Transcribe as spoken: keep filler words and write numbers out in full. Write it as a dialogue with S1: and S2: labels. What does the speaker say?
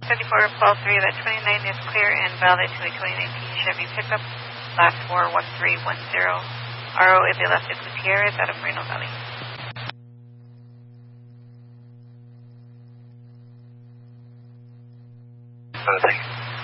S1: seventy-four twelve three, that twenty-nine is clear and valid to a twenty nineteen Chevy pickup, last four one three one zero, R O Evilasta Gutierrez out of Moreno Valley.
S2: Uh, thank you.